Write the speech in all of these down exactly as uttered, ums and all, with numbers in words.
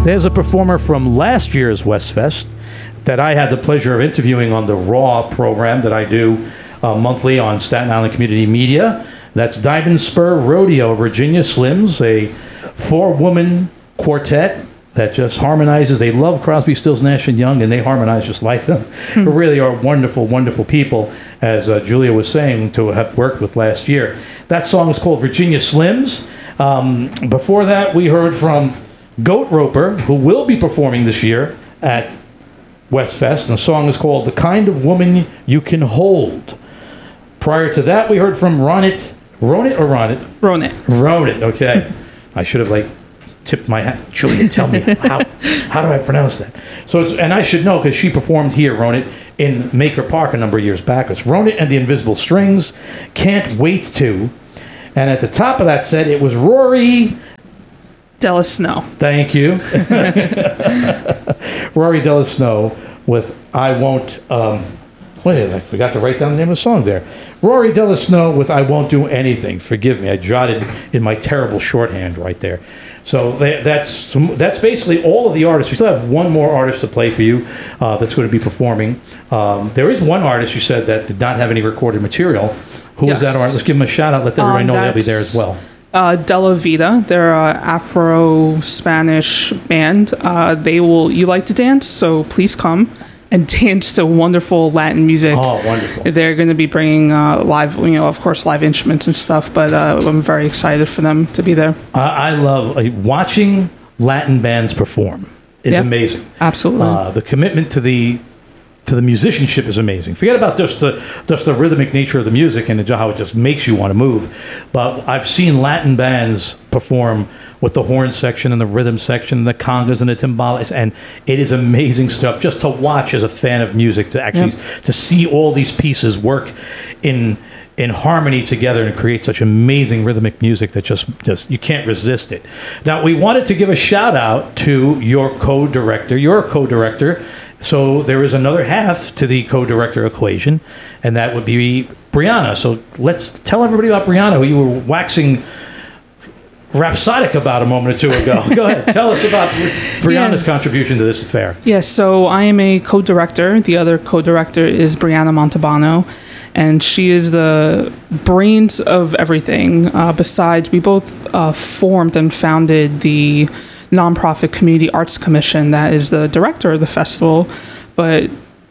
There's a performer from last year's Westfest that I had the pleasure of interviewing on the Raw program that I do uh, monthly on Staten Island Community Media. That's Diamond Spur Rodeo, Virginia Slims, a four-woman quartet that just harmonizes. They love Crosby, Stills, Nash and Young, and they harmonize just like them. Hmm. They really are wonderful, wonderful people, as uh, Julia was saying, to have worked with last year. That song is called Virginia Slims. Um, before that, we heard from Goat Roper, who will be performing this year at Westfest, and the song is called The Kind of Woman You Can Hold. Prior to that, we heard from Ronit. Ronit or Ronit? Ronit. Ronit, okay. I should have, like, tipped my hat. Julia, tell me, how how do I pronounce that? So, it's, and I should know, because she performed here, Ronit, in Maker Park a number of years back. It's Ronit and the Invisible Strings, Can't Wait To. And at the top of that set, it was Rory Della Snow. Thank you. Rory Della Snow with I Won't... Um, wait, I forgot to write down the name of the song there. Rory Della Snow with I Won't Do Anything. Forgive me, I jotted in my terrible shorthand right there. So that, that's that's basically all of the artists. We still have one more artist to play for you uh, that's going to be performing. Um, there is one artist, you said, that did not have any recorded material. Who yes. is that artist? Let's give him a shout out. Let everybody um, know they'll be there as well. Uh, Della Vida, they're an Afro-Spanish band. Uh, they will. You like to dance, so please come and dance to wonderful Latin music. Oh, wonderful! They're going to be bringing uh, live, you know, of course, live instruments and stuff. But uh, I'm very excited for them to be there. Uh, I love uh, watching Latin bands perform. Is yep. amazing. Absolutely, uh, the commitment to the. to the musicianship is amazing. Forget about just the just the rhythmic nature of the music and how it just makes you want to move. But I've seen Latin bands perform with the horn section and the rhythm section and the congas and the timbales, and it is amazing stuff just to watch as a fan of music, to actually yep. to see all these pieces work in in harmony together and create such amazing rhythmic music that just, just you can't resist it. Now, we wanted to give a shout out to your co-director. You're a co-director. So there is another half to the co-director equation, and that would be Brianna. So let's tell everybody about Brianna, who you were waxing rhapsodic about a moment or two ago. Go ahead. Tell us about Brianna's yeah. contribution to this affair. Yes, yeah, so I am a co-director. The other co-director is Brianna Montalbano, and she is the brains of everything. Uh, besides, we both uh, formed and founded the nonprofit Community Arts Commission that is the director of the festival, but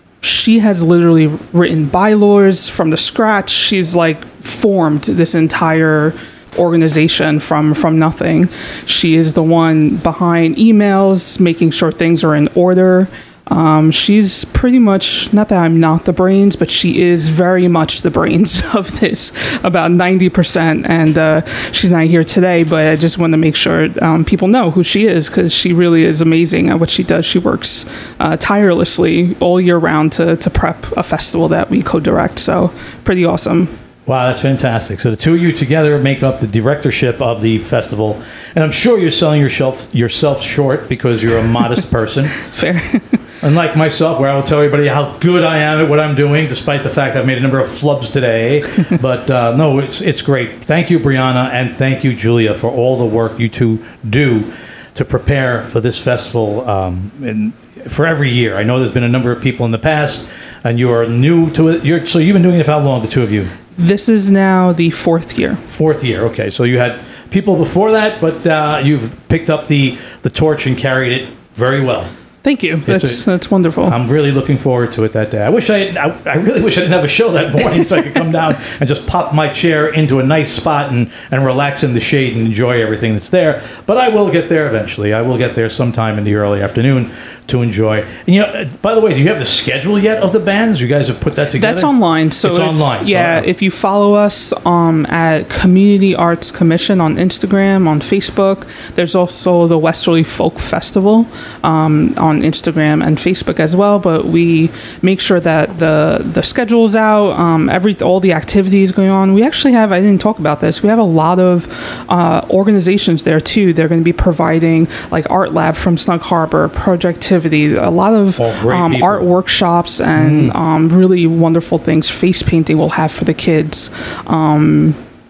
she has literally written bylaws from the scratch. She's like formed this entire organization from from nothing. She is the one behind emails, making sure things are in order. Um, she's pretty much, not that I'm not the brains, but she is very much the brains of this, about ninety percent. And uh, she's not here today, but I just want to make sure um, people know who she is, because she really is amazing at what she does. She works uh, tirelessly all year round to, to prep a festival that we co-direct. So pretty awesome. Wow, that's fantastic. So the two of you together make up the directorship of the festival. And I'm sure you're selling yourself, yourself short because you're a modest person. Fair. Unlike myself, where I will tell everybody how good I am at what I'm doing, despite the fact I've made a number of flubs today. But uh, no, it's it's great. Thank you, Brianna, and thank you, Julia, for all the work you two do to prepare for this festival um, and for every year. I know there's been a number of people in the past, and you are new to it. You're, so you've been doing it for how long, the two of you? This is now the fourth year. Fourth year, okay. So you had people before that, but uh, you've picked up the, the torch and carried it very well. Thank you. That's a, that's wonderful. I'm really looking forward to it that day. I wish I, I I really wish I didn't have a show that morning so I could come down and just pop my chair into a nice spot and, and relax in the shade and enjoy everything that's there. But I will get there eventually. I will get there sometime in the early afternoon to enjoy. And, you know, by the way, do you have the schedule yet of the bands? You guys have put that together? That's online. So it's if, online. Yeah, so, if you follow us um, at Community Arts Commission on Instagram, on Facebook, there's also the Westerly Folk Festival um, on Instagram and Facebook as well. But we make sure that the the schedule's out, um, every all the activities going on. We actually have, I didn't talk about this, we have a lot of uh, organizations there too. They're going to be providing like Art Lab from Snug Harbor, Projectivity, a lot of um, art workshops and mm. um, really wonderful things. Face painting we'll have for the kids. Um,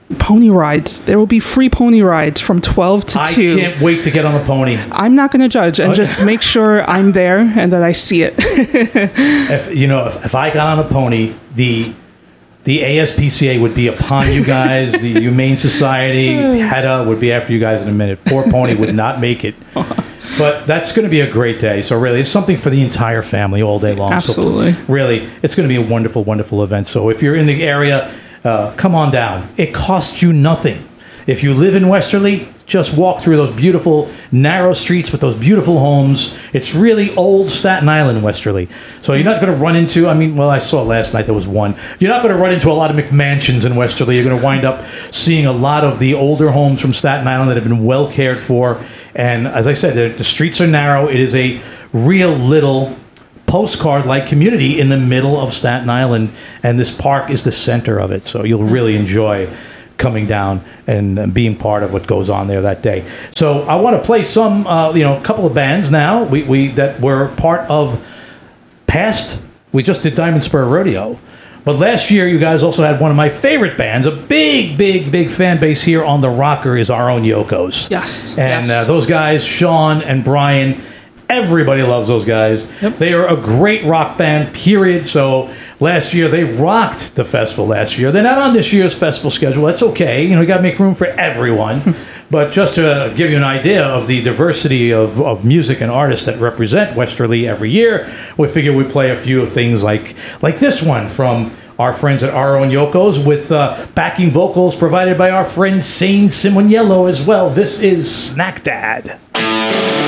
Pony rides. There will be free pony rides from twelve to I two. I can't wait to get on the pony. I'm not going to judge and just make sure I'm there and that I see it. if you know, if, if I got on a pony, the the A S P C A would be upon you guys. The Humane Society, PETA would be after you guys in a minute. Poor pony would not make it. But that's going to be a great day. So really, it's something for the entire family all day long. Absolutely. So really, it's going to be a wonderful, wonderful event. So if you're in the area, uh, come on down. It costs you nothing. If you live in Westerly, just walk through those beautiful, narrow streets with those beautiful homes. It's really old Staten Island, Westerly. So you're not going to run into, I mean, well, I saw last night there was one. You're not going to run into a lot of McMansions in Westerly. You're going to wind up seeing a lot of the older homes from Staten Island that have been well cared for. And as I said, the, the streets are narrow. It is a real little postcard-like community in the middle of Staten Island. And this park is the center of it. So you'll really enjoy coming down and being part of what goes on there that day. So I want to play some, uh, you know, a couple of bands now we, we that were part of past. We just did Diamond Spur Rodeo. But last year, you guys also had one of my favorite bands, a big, big, big fan base here on The Rocker is Our Own Yokos. Yes. And yes. Uh, those guys, Sean and Brian, everybody loves those guys. Yep. They are a great rock band, period. So last year, they rocked the festival last year. They're not on this year's festival schedule. That's okay. You know, you got to make room for everyone. But just to give you an idea of the diversity of, of music and artists that represent Westerly every year, we figure we play a few things like like this one from our friends at Our Own Yokos with uh, backing vocals provided by our friend Sane Simoniello as well. This is Snack Dad.